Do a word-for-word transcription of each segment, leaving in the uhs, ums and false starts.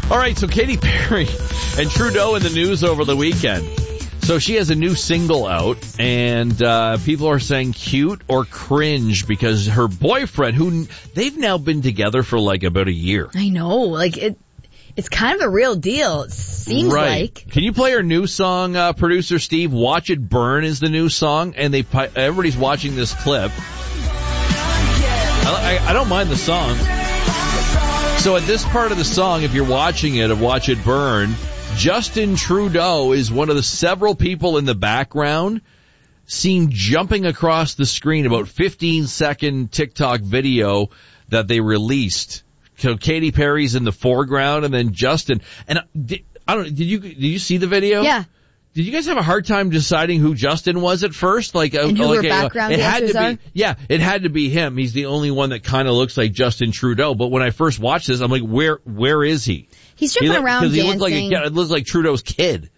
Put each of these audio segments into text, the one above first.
All right, so Katy Perry and Trudeau in the news over the weekend. So she has a new single out, and uh people are saying cute or cringe because her boyfriend, who they've now been together for like about a year. I know, like it. It's kind of a real deal. It seems right. like. Can you play her new song, uh, producer Steve? "Watch It Burn" is the new song, and they everybody's watching this clip. I, I, I don't mind the song. So at this part of the song, if you're watching it, of "Watch It Burn," Justin Trudeau is one of the several people in the background seen jumping across the screen. About fifteen second TikTok video that they released. So Katy Perry's in the foreground, and then Justin. And I don't. Did you did you see the video? Yeah. Did you guys have a hard time deciding who Justin was at first? Like, and who like her background it had to be. are? Yeah, it had to be him. He's the only one that kind of looks like Justin Trudeau. But when I first watched this, I'm like, where where is he? He's jumping he looked, around because he dancing. looked like a, yeah, it looks like Trudeau's kid.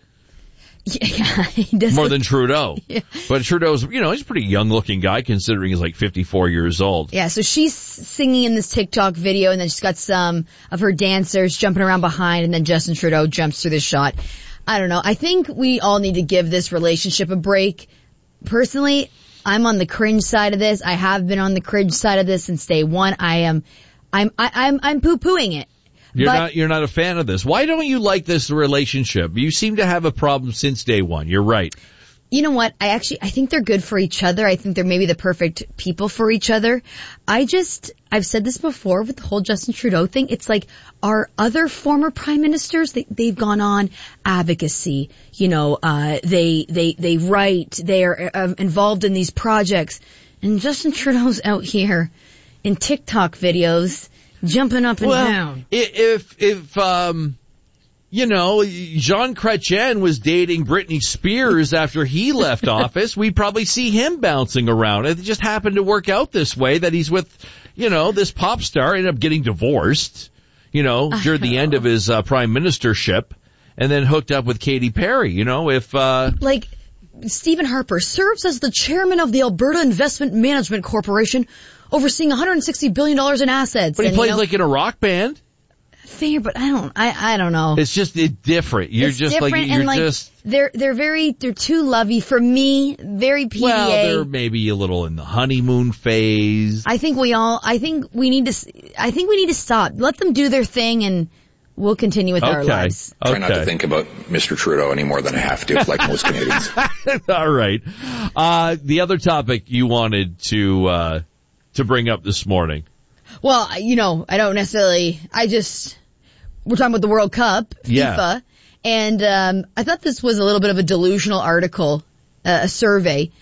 Yeah, he does. More look, than Trudeau. Yeah. But Trudeau's, you know, he's a pretty young looking guy considering he's like fifty-four years old. Yeah, so she's singing in this TikTok video, and then she's got some of her dancers jumping around behind, and then Justin Trudeau jumps through the shot. I don't know. I think we all need to give this relationship a break. Personally, I'm on the cringe side of this. I have been on the cringe side of this since day one. I am, I'm, I, I'm, I'm poo-pooing it. You're but, not, you're not a fan of this. Why don't you like this relationship? You seem to have a problem since day one. You're right. You know what? I actually, I think they're good for each other. I think they're maybe the perfect people for each other. I just, I've said this before with the whole Justin Trudeau thing. It's like our other former prime ministers, they, they've gone on advocacy. You know, uh, they, they, they write, they are uh, involved in these projects. And Justin Trudeau's out here in TikTok videos jumping up and well, down. If, if, um, you know, Jean Chrétien was dating Britney Spears after he left office, we'd probably see him bouncing around. It just happened to work out this way that he's with, you know, this pop star, ended up getting divorced, you know, during the end of his uh, prime ministership, and then hooked up with Katy Perry, you know, if, uh. Like, Stephen Harper serves as the chairman of the Alberta Investment Management Corporation, overseeing one hundred sixty billion dollars in assets. But he and, plays you know, like in a rock band. Fair, but I don't, I, I don't know. It's just it's different. You're it's just different like, you're and like, just. They're, they're very, they're too lovey for me, very P D A. Well, they're maybe a little in the honeymoon phase. I think we all, I think we need to, I think we need to stop. Let them do their thing and we'll continue with okay. our lives. Try Okay. not to think about Mister Trudeau any more than I have to, like most Canadians. All right. Uh, the other topic you wanted to, uh, to bring up this morning. Well, you know, I don't necessarily, I just, we're talking about the World Cup, FIFA, Yeah. and um, I thought this was a little bit of a delusional article, uh, a survey.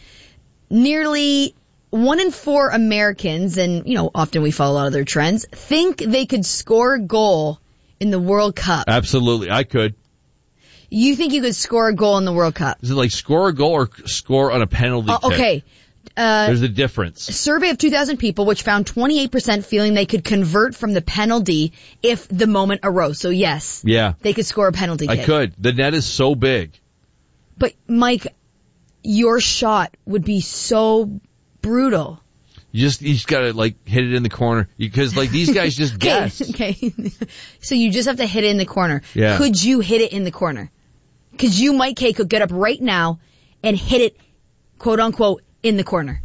Nearly one in four Americans, and, you know, often we follow a lot of their trends, think they could score a goal in the World Cup. Absolutely. I could. You think you could score a goal in the World Cup? Is it like score a goal or score on a penalty Uh, kick? okay. Uh, There's a difference. survey of two thousand people, which found twenty-eight percent feeling they could convert from the penalty if the moment arose. So yes, Yeah. they could score a penalty I kick. could. The net is so big. But Mike, your shot would be so brutal. You just, you just gotta like hit it in the corner. Because like these guys just guess. Okay. So you just have to hit it in the corner. Yeah. Could you hit it in the corner? Because you, Mike K, could get up right now and hit it, quote unquote, in the corner.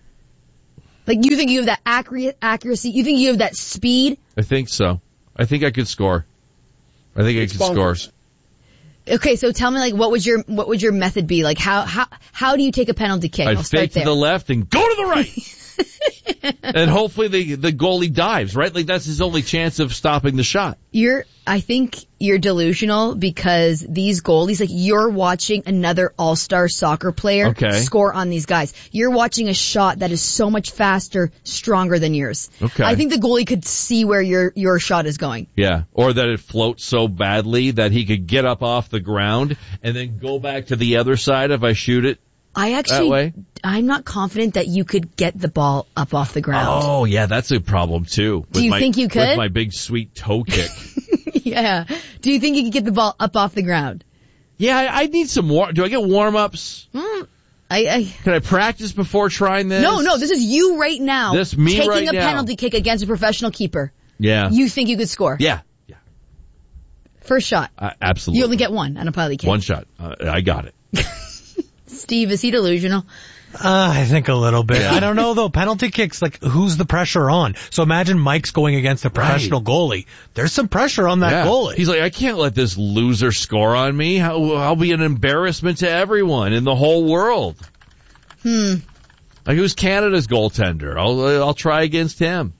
Like, you think you have that accurate accuracy? You think you have that speed? I think so. I think I could score. I think It's I could bonkers. score. Okay, so tell me, like, what would your what would your method be? Like, how how how do you take a penalty kick? I'd I'll start fake to there. the left and go to the right. And hopefully the the goalie dives, right? Like that's his only chance of stopping the shot. You're, I think you're delusional because these goalies, like, you're watching another all-star soccer player Okay. score on these guys. You're watching a shot that is so much faster, stronger than yours. Okay. I think the goalie could see where your your shot is going. Yeah. Or that it floats so badly that he could get up off the ground and then go back to the other side if I shoot it. I actually, That way? I'm not confident that you could get the ball up off the ground. Oh, yeah, that's a problem too. Do With you my, think you could? With my big sweet toe kick. Yeah. Do you think you could get the ball up off the ground? Yeah, I, I need some war. Do I get warm-ups? Mm, I, I Can I practice before trying this? No, no, this is you right now. This me taking right a now. penalty kick against a professional keeper. Yeah. You think you could score? Yeah. Yeah. First shot. Uh, absolutely. You only get one on a pilot kit. One shot. Uh, I got it. Steve, is he delusional? Uh, I think a little bit. Yeah. I don't know though. Penalty kicks, like, who's the pressure on? So imagine Mike's going against a professional Right. goalie. There's some pressure on that Yeah. goalie. He's like, I can't let this loser score on me. I'll, I'll be an embarrassment to everyone in the whole world. Hmm. Like, who's Canada's goaltender? I'll I'll try against him.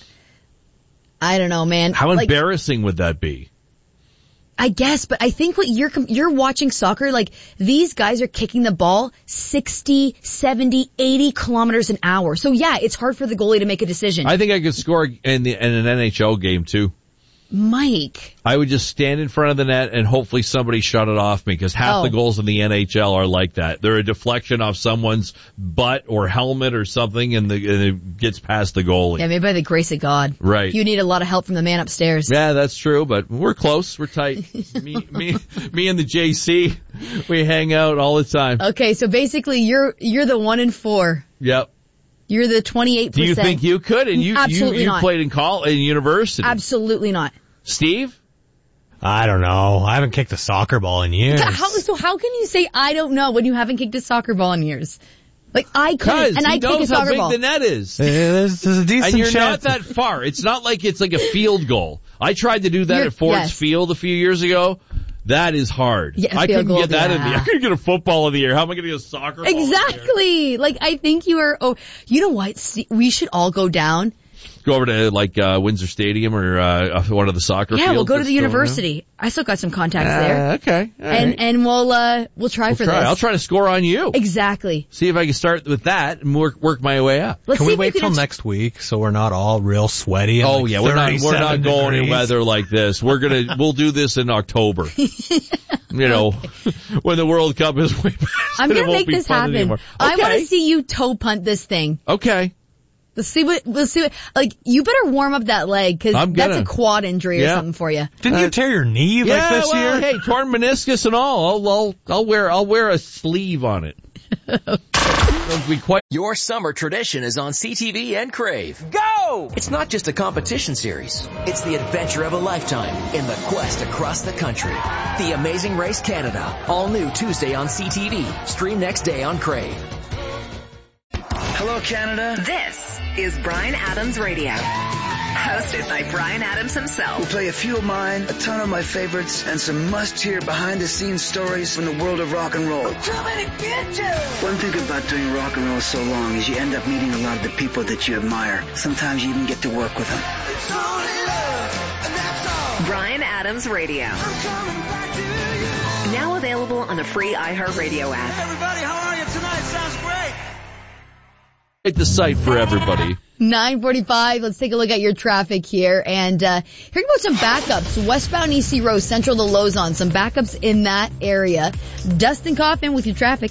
I don't know, man. How Like, embarrassing would that be? I guess, but I think what you're, you're watching soccer, like, these guys are kicking the ball sixty, seventy, eighty kilometers an hour. So yeah, it's hard for the goalie to make a decision. I think I could score in, the, in an N H L game too. Mike. I would just stand in front of the net and hopefully somebody shut it off me, because half Oh. the goals in the N H L are like that. They're a deflection off someone's butt or helmet or something, and, the, and it gets past the goalie. Yeah, maybe by the grace of God. Right. You need a lot of help from the man upstairs. Yeah, that's true, but we're close. We're tight. me, me, me and the J C, we hang out all the time. Okay, so basically you're, you're the one in four. Yep. You're the twenty-eight percent. Do you think you could? And you, you, Absolutely you not. played in call in university. Absolutely not. Steve? I don't know. I haven't kicked a soccer ball in years. How, so how can you say I don't know when you haven't kicked a soccer ball in years? Like, I Because couldn't, and he I kick a knows how soccer big ball. the net is. Eh, there's, there's a decent And you're chance. not that far. It's not like it's like a field goal. I tried to do that You're- at Ford's yes. Field a few years ago. That is hard. Yeah, I field couldn't goal, get that in the yeah. I couldn't get a football in the air. How am I going to get a soccer ball in the air? Exactly. Like, I think you are, oh, you know what? See, we should all go down. Go over to like uh, Windsor Stadium or uh, one of the soccer Yeah, fields. we'll go to that's the going university. I still got some contacts on. there. Uh, okay. All And, right. and we'll, uh, we'll try We'll for try. this. I'll try to score on you. Exactly. See if I can start with that and work work my way up. Let's Can see we if wait you can till actually- next week so we're not all real sweaty? and Oh like yeah, we're not we're not thirty-seven going in degrees? weather like this. We're gonna we'll do this in October. You know, when the World Cup is way past. I'm and it going to won't make be this fun happen. anymore. I want Okay. to see you toe punt this thing. Okay. Let's see what, let's see what, like, you better warm up that leg, cause I'm that's gonna. a quad injury or Yeah. something for you. Didn't you tear your knee like yeah, this well, year? hey, torn meniscus and all. I'll I'll I'll wear I'll wear a sleeve on it. It'll be quite. Your summer tradition is on C T V and Crave. Go! It's not just a competition series. It's the adventure of a lifetime in the quest across the country. The Amazing Race Canada. All new Tuesday on C T V. Stream next day on Crave. Hello, Canada. This is Bryan Adams Radio, hosted by Bryan Adams We'll himself. play a few of mine, a ton of my favorites, and some must-hear behind-the-scenes stories from the world of rock and roll. One thing about doing rock and roll so long is you end up meeting a lot of the people that you admire. Sometimes you even get to work with them. Bryan Adams Radio. Now available on the free iHeartRadio app. Everybody, how are you tonight? Sounds great. Quite the sight for everybody. nine forty-five, let's take a look at your traffic here. And uh hearing about some backups. Westbound E C Road, central to Lozon. Some backups in that area. Dustin Kaufman with your traffic.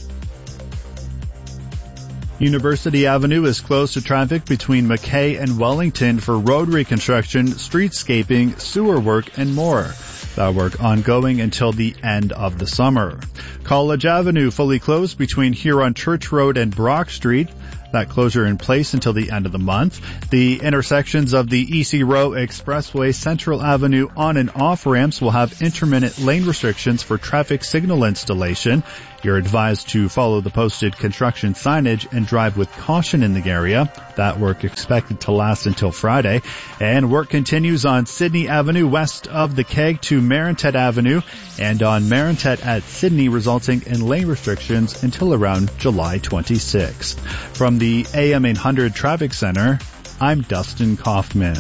University Avenue is closed to traffic between McKay and Wellington for road reconstruction, streetscaping, sewer work, and more. That work ongoing until the end of the summer. College Avenue fully closed between Huron Church Road and Brock Street. That closure in place until the end of the month. The intersections of the E C Row Expressway, Central Avenue on and off ramps will have intermittent lane restrictions for traffic signal installation. You're advised to follow the posted construction signage and drive with caution in the area. That work expected to last until Friday. And work continues on Sydney Avenue west of the Keg to Marintet Avenue and on Marintet at Sydney, resulting in lane restrictions until around July twenty-sixth. From the A M eight hundred Traffic Center, I'm Dustin Kaufman.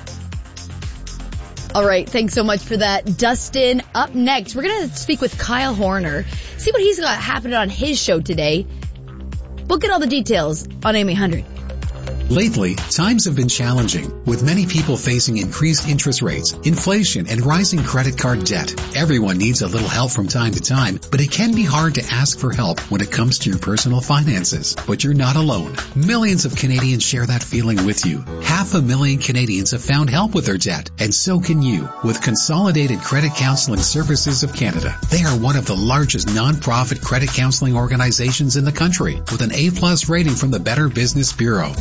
All right, thanks so much for that, Dustin. Up next, we're going to speak with Kyle Horner, see what he's got happening on his show today. We'll get all the details on A M eight hundred. Lately, times have been challenging, with many people facing increased interest rates, inflation, and rising credit card debt. Everyone needs a little help from time to time, but it can be hard to ask for help when it comes to your personal finances. But you're not alone. Millions of Canadians share that feeling with you. Half a million Canadians have found help with their debt, and so can you, with Consolidated Credit Counseling Services of Canada. They are one of the largest non-profit credit counseling organizations in the country, with an A plus rating from the Better Business Bureau. They can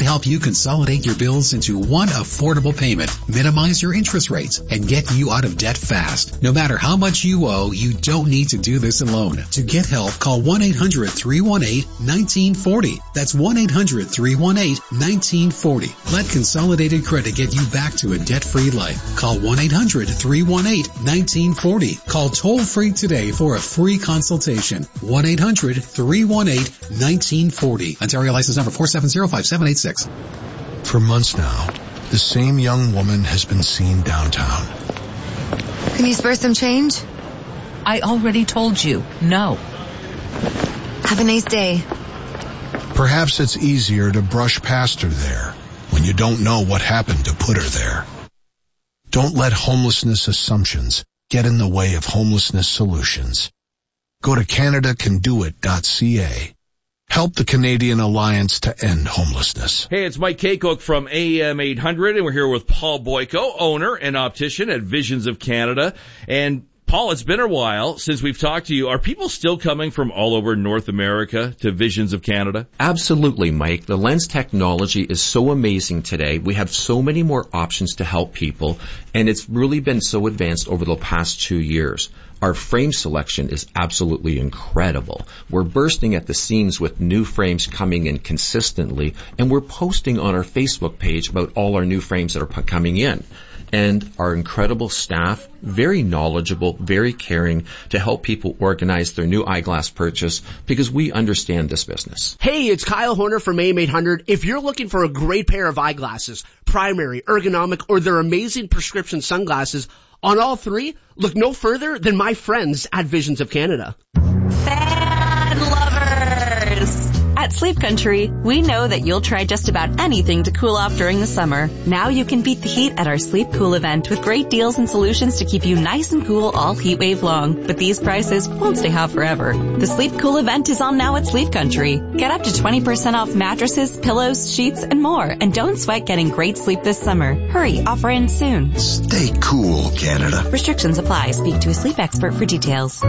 help you consolidate your bills into one affordable payment, minimize your interest rates, and get you out of debt fast. No matter how much you owe, you don't need to do this alone. To get help, call one eight hundred three one eight one nine four zero. That's one eight hundred three one eight one nine four zero. Let Consolidated Credit get you back to a debt-free life. Call one eight hundred three one eight one nine four zero. Call toll-free today for a free consultation. one eight hundred three one eight one nine four zero. Ontario license number four seven zero five seven eight six. For months now, the same young woman has been seen downtown. Can you spare some change? I already told you, no. Have a nice day. Perhaps it's easier to brush past her there when you don't know what happened to put her there. Don't let homelessness assumptions get in the way of homelessness solutions. Go to Canada Can Do It dot C A. Help the Canadian Alliance to End Homelessness. Hey, it's Mike Kaycook from A M eight hundred, and we're here with Paul Boyko, owner and optician at Visions of Canada. And Paul, it's been a while since we've talked to you. Are people still coming from all over North America to Visions of Canada? Absolutely, Mike. The lens technology is so amazing today. We have so many more options to help people, and it's really been so advanced over the past two years. Our frame selection is absolutely incredible. We're bursting at the seams with new frames coming in consistently, and we're posting on our Facebook page about all our new frames that are coming in. And our incredible staff, very knowledgeable, very caring to help people organize their new eyeglass purchase because we understand this business. Hey, it's Kyle Horner from A M eight hundred. If you're looking for a great pair of eyeglasses, primary, ergonomic, or their amazing prescription sunglasses, on all three, look no further than my friends at Visions of Canada. Fan lovers! At Sleep Country, we know that you'll try just about anything to cool off during the summer. Now you can beat the heat at our Sleep Cool event with great deals and solutions to keep you nice and cool all heat wave long. But these prices won't stay hot forever. The Sleep Cool event is on now at Sleep Country. Get up to twenty percent off mattresses, pillows, sheets, and more. And don't sweat getting great sleep this summer. Hurry, offer ends soon. Stay cool, Canada. Restrictions apply. Speak to a sleep expert for details.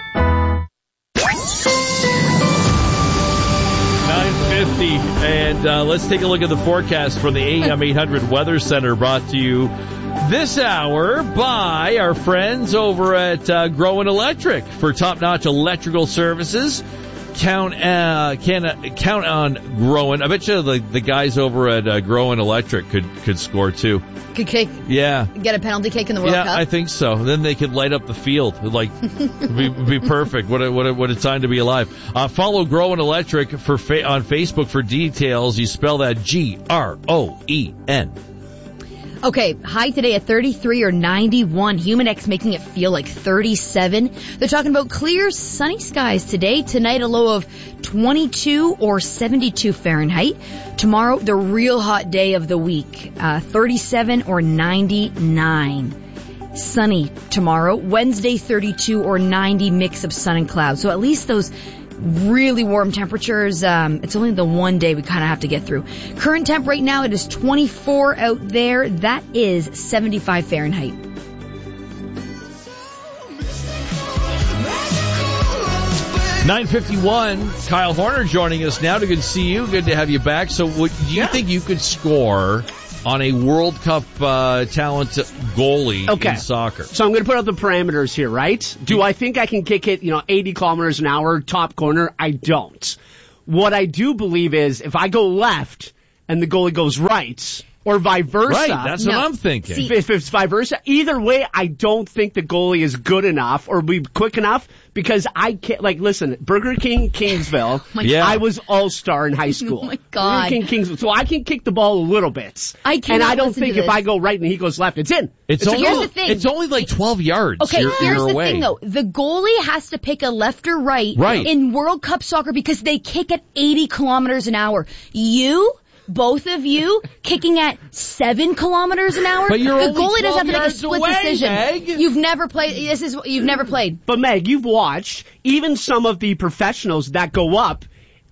fifty, and uh, let's take a look at the forecast from the A M eight hundred Weather Center, brought to you this hour by our friends over at uh, Groen Electric. For top-notch electrical services, count uh, can count on Groen. I bet you the, the guys over at uh, Groen Electric could could score too. Could kick. Yeah. Get a penalty kick in the World yeah, Cup. I think so. Then they could light up the field. Like, be, be perfect. What a, what a, what a time to be alive. Uh, follow Groen Electric for fa- on Facebook for details. You spell that G R O E N. Okay, high today at thirty-three or ninety-one. Humidex making it feel like thirty-seven. They're talking about clear, sunny skies today. Tonight, a low of twenty-two or seventy-two Fahrenheit. Tomorrow, the real hot day of the week, uh, thirty-seven or ninety-nine. Sunny tomorrow. Wednesday, thirty-two or ninety, mix of sun and clouds. So at least those really warm temperatures. Um, it's only the one day we kind of have to get through. Current temp right now, it is twenty-four out there. That is seventy-five Fahrenheit. nine fifty-one, Kyle Horner joining us now. Good to see you. Good to have you back. So what, do you yeah. think you could score on a World Cup uh, talent goalie okay. in soccer? So I'm going to put out the parameters here, right? Do I think I can kick it, you know, eighty kilometers an hour, top corner? I don't. What I do believe is if I go left and the goalie goes right, or vice versa. Right, that's no. what I'm thinking. See, if it's vice versa, either way, I don't think the goalie is good enough or be quick enough because I can't, like, listen, Burger King Kingsville, oh yeah. I was all-star in high school. Oh my God. Burger King Kingsville. So I can kick the ball a little bit. I can't. And I don't think if I go right and he goes left, it's in. It's, it's only, here's the thing. It's only like twelve yards. Okay, you're, here's you're the away. thing though. The goalie has to pick a left or right, right in World Cup soccer because they kick at eighty kilometers an hour. You... Both of you kicking at seven kilometers an hour. But you're the only goalie doesn't have to make a split away, decision. Meg. You've never played. This is you've never played. But Meg, you've watched even some of the professionals that go up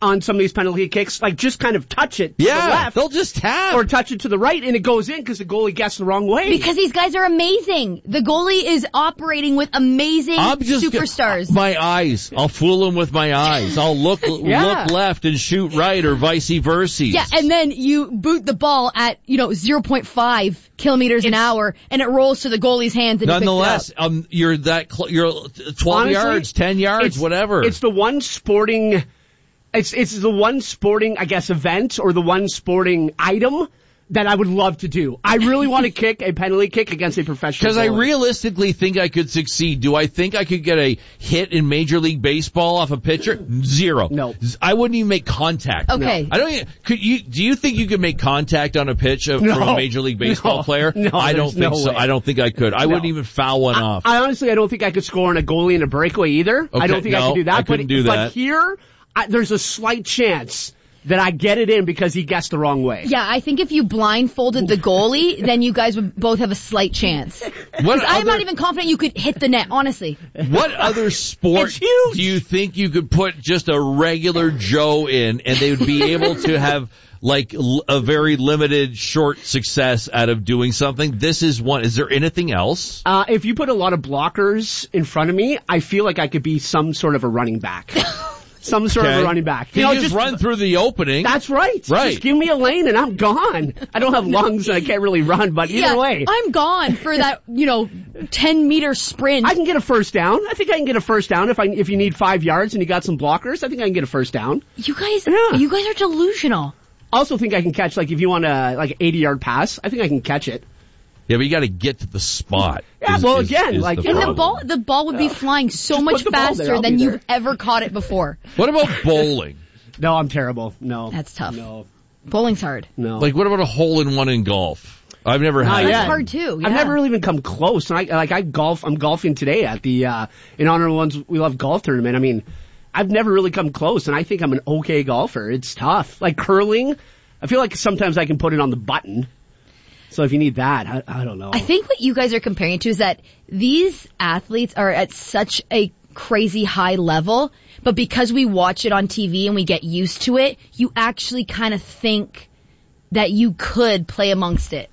on some of these penalty kicks, like just kind of touch it to Yeah, the left. they'll just tap. Or touch it to the right and it goes in because the goalie gets the wrong way. Because these guys are amazing. The goalie is operating with amazing I'm just superstars. My eyes. I'll fool them with my eyes. I'll look Yeah. look left and shoot right, or vice versa. Yeah, and then you boot the ball at, you know, zero point five kilometers an hour, and it rolls to the goalie's hands and Nonetheless, he picks it up. um, you're that cl- you're twelve Honestly, yards, ten yards, it's, whatever. It's the one sporting, it's it's the one sporting, I guess, event or the one sporting item that I would love to do. I really want to kick a penalty kick against a professional Because I goalie. realistically think I could succeed. Do I think I could get a hit in Major League Baseball off a pitcher? Zero. No. I wouldn't even make contact. Okay. I don't even, could you, do you think you could make contact on a pitch of, No. from a Major League Baseball No. player? No, I don't there's think no so. way. I don't think I could. I No. wouldn't even foul one off. I honestly, I don't think I could score on a goalie in a breakaway either. Okay, I don't think I no, could do that. I couldn't but, do but that. here, I, there's a slight chance that I get it in because he gets the wrong way. Yeah, I think if you blindfolded the goalie, then you guys would both have a slight chance. What Because I'm other- not even confident you could hit the net, honestly. What other sport It's huge. do you think you could put just a regular Joe in and they would be able to have like l- a very limited short success out of doing something? This is one. Is there anything else? Uh, if you put a lot of blockers in front of me, I feel like I could be some sort of a running back. Some sort of Okay. a running back. You, know, just, run through the opening. That's right. Right. Just give me a lane and I'm gone. I don't have lungs and I can't really run, but either yeah, way. I'm gone for that, you know, ten meter sprint. I can get a first down. I think I can get a first down if I if you need five yards and you got some blockers. I think I can get a first down. You guys, Yeah. you guys are delusional. I also think I can catch, like, if you want a like eighty yard pass, I think I can catch it. Yeah, but you got to get to the spot. Yeah, is- well, is- again, is like- the And the problem. ball, the ball would be flying so Just much put the ball there, faster I'll than be you've there. ever caught it before. What about bowling? No, I'm terrible. No. That's tough. No. Bowling's hard. No. Like, what about a hole in one in golf? I've never Not had. yet. That's hard too. Yeah. I've never really even come close. And I like I golf. I'm golfing today at the uh, in honor of ones we love golf tournament. I mean, I've never really come close, and I think I'm an okay golfer. It's tough. Like curling, I feel like sometimes I can put it on the button. So if you need that, I, I don't know. I think what you guys are comparing to is that these athletes are at such a crazy high level, but because we watch it on T V and we get used to it, you actually kind of think that you could play amongst it.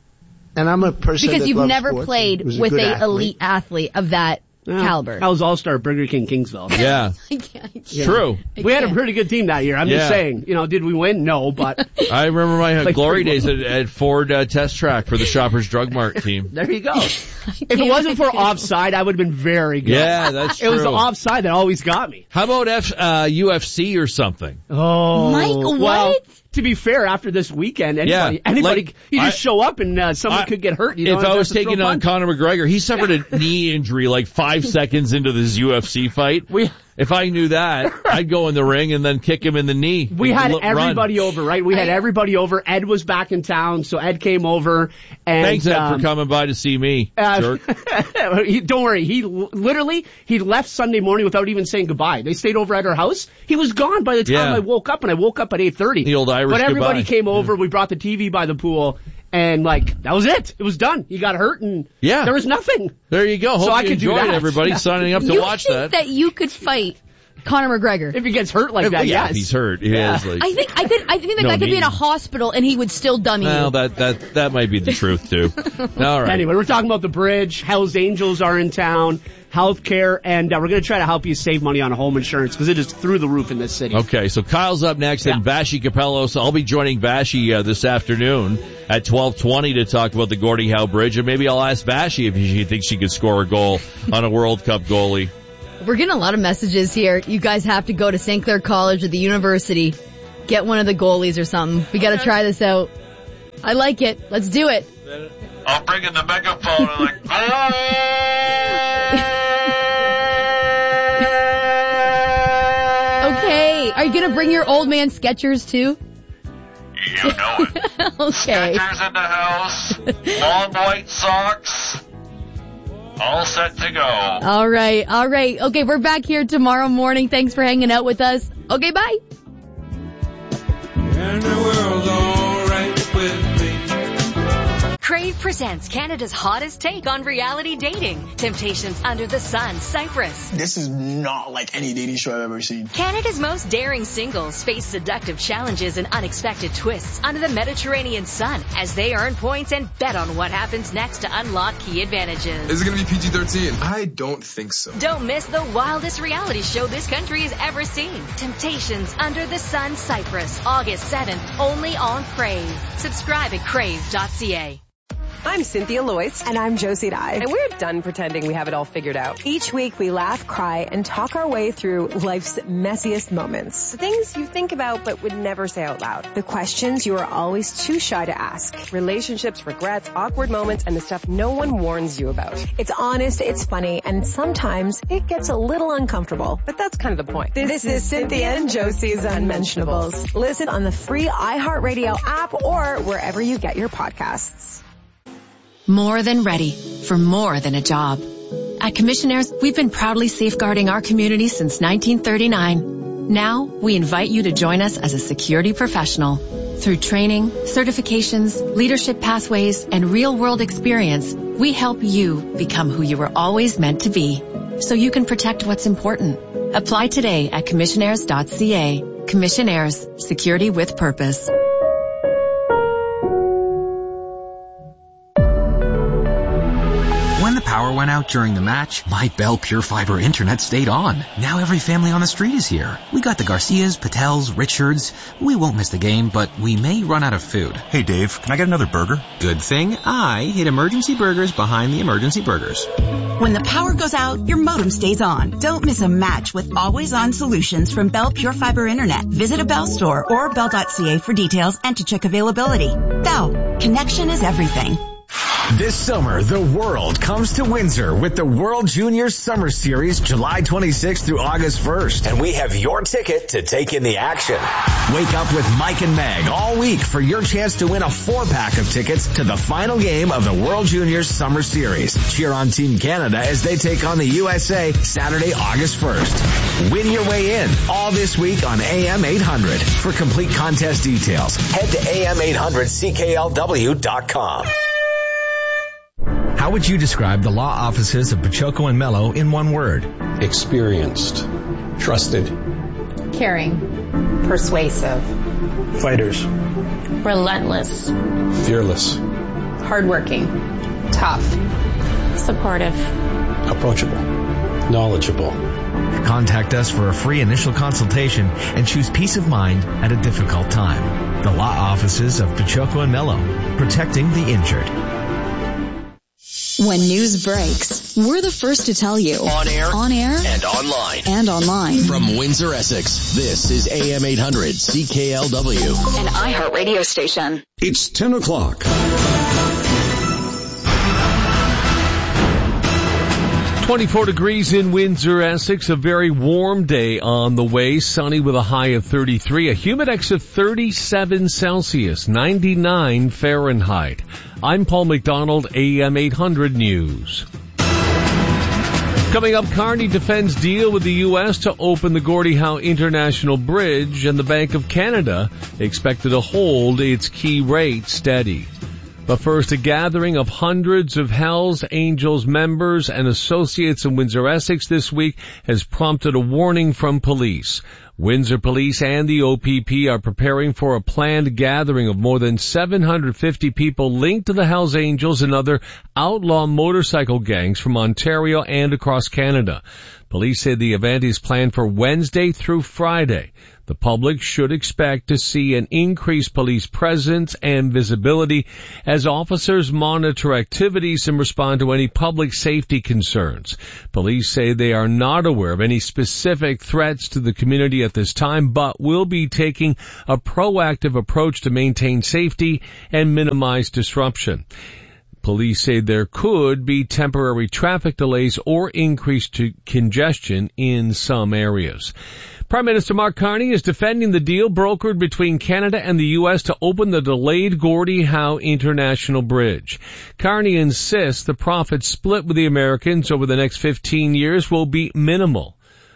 And I'm a person Because that you've loves never sports played and was with good a athlete. elite athlete of that Yeah. caliber. I was all-star Burger King Kingsville. Yeah, I can't- it's true. We had a pretty good team that year. I'm Yeah. just saying. You know, did we win? No, but I remember my Like glory pretty days at, at Ford uh, Test Track for the Shoppers Drug Mart team. there you go. If it wasn't for offside, I would have been very good. Yeah, that's It was the true. offside that always got me. How about F, uh, U F C or something? Oh, Mike, what? Well, to be fair, after this weekend, anybody, Yeah, anybody, like, you just I- show up and uh, someone I- could get hurt. You don't If I have was to throw taking on punch. Conor McGregor, he suffered a knee injury like five seconds into this U F C fight. We- If I knew that, I'd go in the ring and then kick him in the knee. We and had l- run. everybody over, right? We had everybody over. Ed was back in town, so Ed came over. And, Thanks, Ed, um, for coming by to see me. Uh, jerk. he, don't worry. He l- literally he left Sunday morning without even saying goodbye. They stayed over at our house. He was gone by the time Yeah. I woke up, and I woke up at eight thirty. The old Irish But everybody goodbye. came over. We brought the T V by the pool, and like that was it. It was done. He got hurt, and Yeah. there was nothing. There you go. Hope So I you could do enjoyed that. everybody Yeah. signing up to you watch think that. you could fight Conor McGregor? If he gets hurt like that, yeah, yes. if he's hurt. He Yeah. is like. I think I could. I think that No guy could be in a need. hospital and he would still dummy Well, you. that that that might be the truth too. All right. Anyway, we're talking about the bridge. Hell's Angels are in town. Healthcare, and uh, we're going to try to help you save money on home insurance because it is through the roof in this city. Okay, so Kyle's up next, and Vashi Capello. So I'll be joining Vashi uh, this afternoon at twelve twenty to talk about the Gordie Howe Bridge, and maybe I'll ask Vashi if she thinks she could score a goal on a World Cup goalie. We're getting a lot of messages here. You guys have to go to Saint Clair College or the university, get one of the goalies or something. We got to try this out. I like it. Let's do it. I'll bring in the megaphone and like, Okay. Are you going to bring your old man Skechers too? you know it. Okay. Skechers in the house, long white socks, all set to go. All right. All right. Okay. We're back here tomorrow morning. Thanks for hanging out with us. Okay. Bye. And the world's all right with me. Crave presents Canada's hottest take on reality dating. Temptations Under the Sun, Cyprus. This is not like any dating show I've ever seen. Canada's most daring singles face seductive challenges and unexpected twists under the Mediterranean sun as they earn points and bet on what happens next to unlock key advantages. Is it going to be P G thirteen? I don't think so. Don't miss the wildest reality show this country has ever seen. Temptations Under the Sun, Cyprus, August seventh, only on Crave. Subscribe at crave dot c a. I'm Cynthia Loyce. And I'm Josie Dye. And we're done pretending we have it all figured out. Each week we laugh, cry, and talk our way through life's messiest moments. The things you think about but would never say out loud. The questions you are always too shy to ask. Relationships, regrets, awkward moments, and the stuff no one warns you about. It's honest, it's funny, and sometimes it gets a little uncomfortable. But that's kind of the point. This, this is Cynthia and Josie's Unmentionables. Listen on the free iHeartRadio app or wherever you get your podcasts. More than ready for more than a job. At Commissionaires, we've been proudly safeguarding our community since nineteen thirty-nine. Now, we invite you to join us as a security professional. Through training, certifications, leadership pathways, and real-world experience, we help you become who you were always meant to be, so you can protect what's important. Apply today at commissionaires dot c a. Commissionaires, security with purpose. Power went out during the match, my Bell Pure Fiber internet stayed on. Now every family on the street is here. We got the Garcias, Patels, Richards. We won't miss the game, but we may run out of food. Hey Dave, can I get another burger? Good thing I hid emergency burgers behind the emergency burgers. When the power goes out, your modem stays on. Don't miss a match with always-on solutions from Bell Pure Fiber Internet. Visit a Bell store or bell dot c a for details and to check availability. Bell, connection is everything. This summer, the world comes to Windsor with the World Juniors Summer Series July twenty-sixth through August first. And we have your ticket to take in the action. Wake up with Mike and Meg all week for your chance to win a four-pack of tickets to the final game of the World Juniors Summer Series. Cheer on Team Canada as they take on the U S A Saturday, August first. Win your way in all this week on A M eight hundred. For complete contest details, head to A M eight hundred C K L W dot com. How would you describe the law offices of Pachoco and Mello in one word? Experienced. Trusted. Caring. Persuasive. Fighters. Relentless. Fearless. Hardworking. Tough. Supportive. Approachable. Knowledgeable. Contact us for a free initial consultation and choose peace of mind at a difficult time. The law offices of Pachoco and Mello. Protecting the injured. When news breaks, we're the first to tell you. On air, on air, and online. And online. From Windsor, Essex, this is A M eight hundred C K L W. An iHeart radio station. It's ten o'clock. twenty-four degrees in Windsor, Essex. A very warm day on the way. Sunny with a high of thirty-three. A humidex of thirty-seven Celsius, ninety-nine Fahrenheit. I'm Paul McDonald, A M eight hundred News. Coming up, Carney defends deal with the U S to open the Gordie Howe International Bridge, and the Bank of Canada expected to hold its key rate steady. But first, a gathering of hundreds of Hells Angels members and associates in Windsor, Essex this week has prompted a warning from police. Windsor Police and the O P P are preparing for a planned gathering of more than seven hundred fifty people linked to the Hells Angels and other outlaw motorcycle gangs from Ontario and across Canada. Police say the event is planned for Wednesday through Friday. The public should expect to see an increased police presence and visibility as officers monitor activities and respond to any public safety concerns. Police say they are not aware of any specific threats to the community at this time, but will be taking a proactive approach to maintain safety and minimize disruption. Police say there could be temporary traffic delays or increased congestion in some areas. Prime Minister Mark Carney is defending the deal brokered between Canada and the U S to open the delayed Gordie Howe International Bridge. Carney insists the profit split with the Americans over the next fifteen years will be minimal.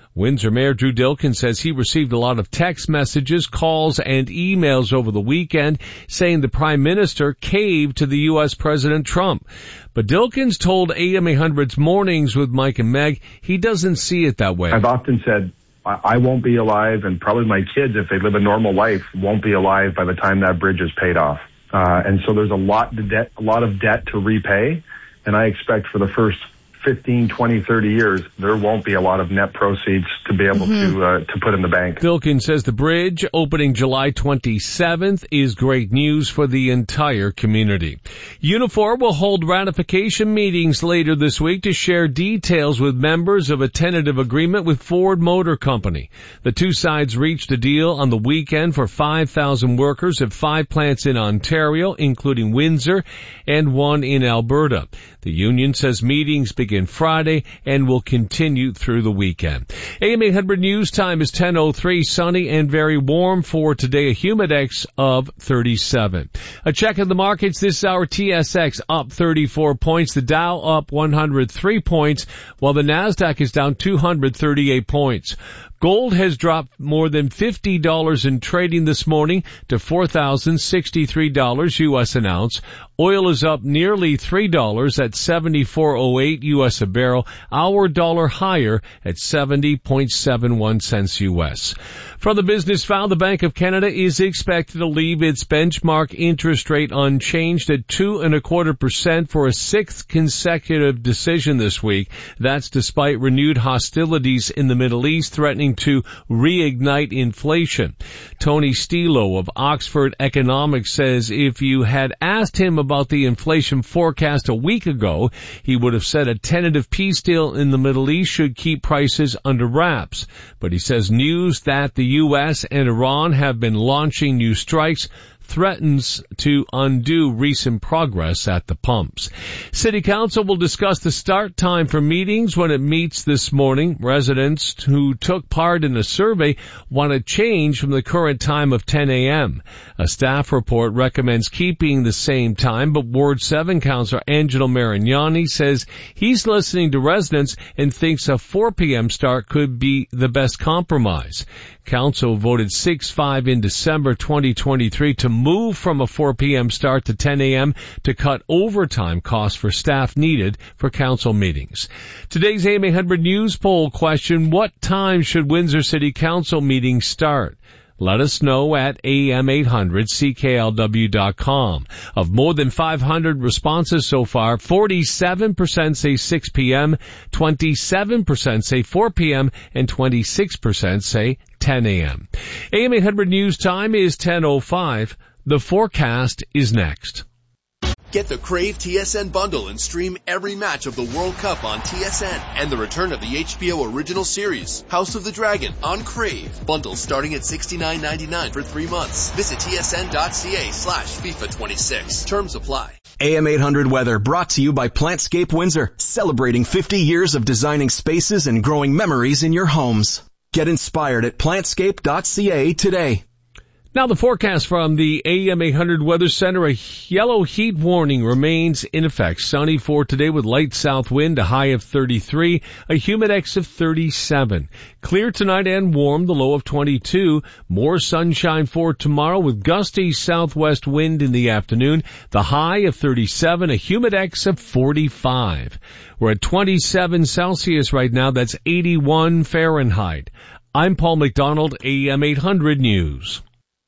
Windsor Mayor Drew Dilkin says he received a lot of text messages, calls, and emails over the weekend saying the Prime Minister caved to the U S President Trump. But Dilkins told A M eight hundred's Mornings with Mike and Meg he doesn't see it that way. I've often said I won't be alive, and probably my kids, if they live a normal life, won't be alive by the time that bridge is paid off. Uh, and so there's a lot of debt, a lot of debt to repay, and I expect for the first fifteen, twenty, thirty years, there won't be a lot of net proceeds to be able mm-hmm. to uh, to put in the bank. Dilkin says the bridge opening July twenty-seventh is great news for the entire community. Unifor will hold ratification meetings later this week to share details with members of a tentative agreement with Ford Motor Company. The two sides reached a deal on the weekend for five thousand workers at five plants in Ontario, including Windsor, and one in Alberta. The union says meetings begin Friday and will continue through the weekend. A M eight hundred News Time is ten oh three, sunny and very warm for today, a humidex of thirty-seven. A check of the markets this hour, T S X up thirty-four points, the Dow up one hundred three points, while the NASDAQ is down two hundred thirty-eight points. Gold has dropped more than fifty dollars in trading this morning to four thousand sixty-three dollars U S an ounce. Oil is up nearly three dollars at seventy-four oh eight U S a barrel. Our dollar higher at seventy point seven one cents U S. From the Business File, the Bank of Canada is expected to leave its benchmark interest rate unchanged at two and a quarter percent for a sixth consecutive decision this week. That's despite renewed hostilities in the Middle East threatening to reignite inflation. Tony Stilo of Oxford Economics says if you had asked him about the inflation forecast a week ago, he would have said a tentative peace deal in the Middle East should keep prices under wraps. But he says news that the U S and Iran have been launching new strikes threatens to undo recent progress at the pumps. City Council will discuss the start time for meetings when it meets this morning. Residents who took part in a survey want a change from the current time of ten a.m. A staff report recommends keeping the same time, but Ward seven Councillor Angelo Marignani says he's listening to residents and thinks a four p.m. start could be the best compromise. Council voted six five in December twenty twenty-three to move from a four p.m. start to ten a.m. to cut overtime costs for staff needed for council meetings. Today's A M eight hundred News Poll question, what time should Windsor City Council meetings start? Let us know at A M eight hundred C K L W dot com. Of more than five hundred responses so far, forty-seven percent say six p.m., twenty-seven percent say four p.m., and twenty-six percent say ten a.m. A M eight hundred News Time is ten oh five. The forecast is next. Get the Crave T S N bundle and stream every match of the World Cup on T S N and the return of the H B O original series, House of the Dragon, on Crave. Bundles starting at sixty-nine ninety-nine for three months. Visit tsn.ca slash FIFA twenty-six. Terms apply. A M eight hundred weather brought to you by Plantscape Windsor, celebrating fifty years of designing spaces and growing memories in your homes. Get inspired at plantscape dot c a today. Now the forecast from the A M eight hundred Weather Center, a yellow heat warning remains in effect. Sunny for today with light south wind, a high of thirty-three, a humidex of thirty-seven. Clear tonight and warm, the low of twenty-two. More sunshine for tomorrow with gusty southwest wind in the afternoon, the high of thirty-seven, a humidex of forty-five. We're at twenty-seven Celsius right now, that's eighty-one Fahrenheit. I'm Paul McDonald, A M eight hundred News.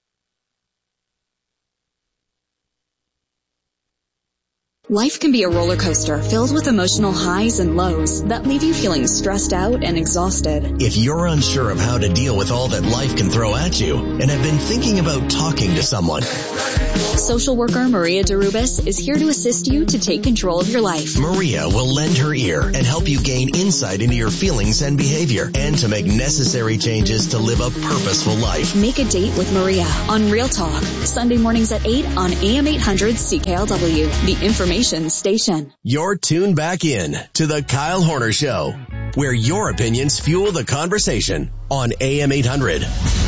Life can be a roller coaster filled with emotional highs and lows that leave you feeling stressed out and exhausted. If you're unsure of how to deal with all that life can throw at you and have been thinking about talking to someone, social worker Maria DeRubis is here to assist you to take control of your life. Maria will lend her ear and help you gain insight into your feelings and behavior and to make necessary changes to live a purposeful life. Make a date with Maria on Real Talk, Sunday mornings at eight on A M eight hundred C K L W, the information station. You're tuned back in to the Kyle Horner Show, where your opinions fuel the conversation on A M eight hundred.